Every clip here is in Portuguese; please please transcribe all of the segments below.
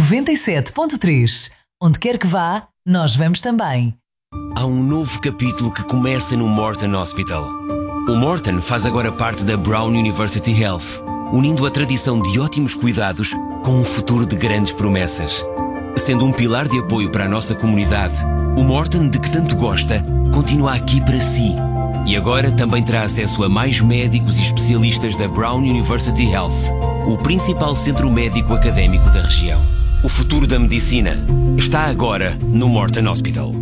97.3. Onde quer que vá, nós vamos também. Há um novo capítulo que começa no Morton Hospital. O Morton faz agora parte da Brown University Health, unindo a tradição de ótimos cuidados com um futuro de grandes promessas. Sendo um pilar de apoio para a nossa comunidade, o Morton, de que tanto gosta, continua aqui para si. E agora também terá acesso a mais médicos e especialistas da Brown University Health, o principal centro médico académico da região. O futuro da medicina está agora no Morton Hospital.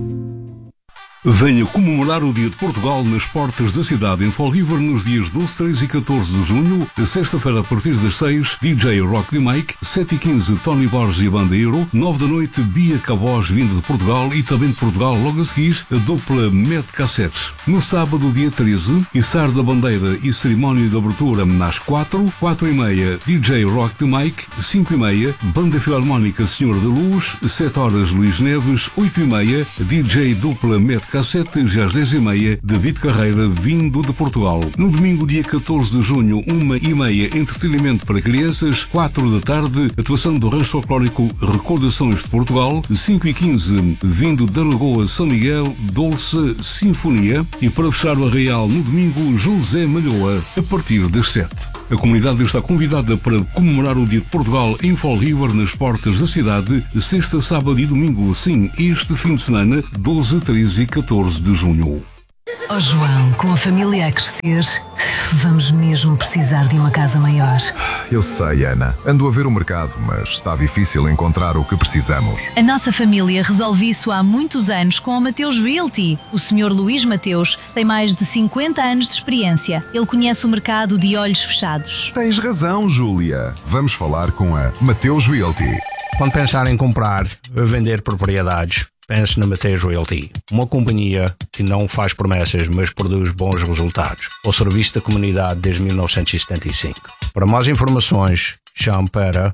Venha comemorar o Dia de Portugal nas portas da cidade em Fall River nos dias 12, 13 e 14 de junho. Sexta-feira a partir das 6, DJ Rock de Mike, 7 e 15 Tony Borges e a Banda Euro, 9 da noite Bia Cabós vinda de Portugal e também de Portugal logo a seguir a dupla Met Cassettes. No sábado, dia 13, Içar da Bandeira e cerimónia de abertura às 4, 4 e meia DJ Rock de Mike, 5 e meia Banda Filarmónica Senhor da Luz, 7 horas Luís Neves, 8 e meia DJ dupla Met Cassete, já às 10 e meia, David Carreira, vindo de Portugal. No domingo, dia 14 de junho, 1 e meia, entretenimento para crianças, 4 da tarde, atuação do rancho folclórico Recordações de Portugal, 5 e 15, vindo da Lagoa São Miguel, Dolce Sinfonia, e para fechar o arraial no domingo, José Malhoa, a partir das 7. A comunidade está convidada para comemorar o Dia de Portugal em Fall River, nas portas da cidade, sexta, sábado e domingo, sim, este fim de semana, 12, 13 e 14 de junho. Oh João, com a família a crescer, vamos mesmo precisar de uma casa maior. Eu sei, Ana. Ando a ver o mercado, mas está difícil encontrar o que precisamos. A nossa família resolve isso há muitos anos com a Mateus Realty. O Sr. Luís Mateus tem mais de 50 anos de experiência. Ele conhece o mercado de olhos fechados. Tens razão, Júlia. Vamos falar com a Mateus Realty. Quando pensar em comprar ou vender propriedades, pense na Mateus Realty, uma companhia que não faz promessas, mas produz bons resultados. O serviço da comunidade desde 1975. Para mais informações, chame para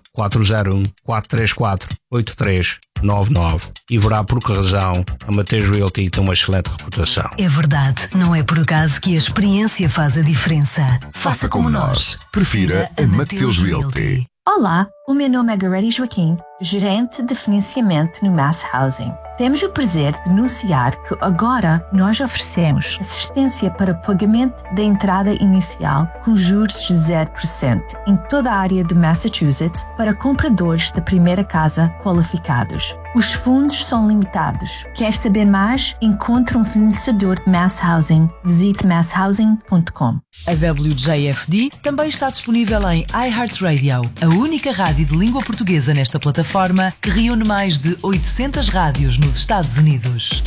401-434-8399 e verá por que razão a Mateus Realty tem uma excelente reputação. É verdade, não é por acaso que a experiência faz a diferença. Faça como nós. Prefira a Mateus Realty. Olá, o meu nome é Garete Joaquim, gerente de financiamento no Mass Housing. Temos o prazer de anunciar que agora nós oferecemos assistência para pagamento da entrada inicial com juros de 0% em toda a área de Massachusetts para compradores da primeira casa qualificados. Os fundos são limitados. Quer saber mais? Encontre um fornecedor de Mass Housing. Visite masshousing.com. A WJFD também está disponível em iHeartRadio, a única rádio de língua portuguesa nesta plataforma que reúne mais de 800 rádios nos Estados Unidos.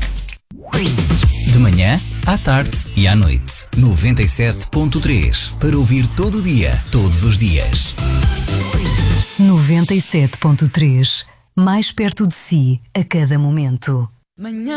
De manhã, à tarde e à noite. 97.3 para ouvir todo o dia, todos os dias. 97.3, mais perto de si a cada momento.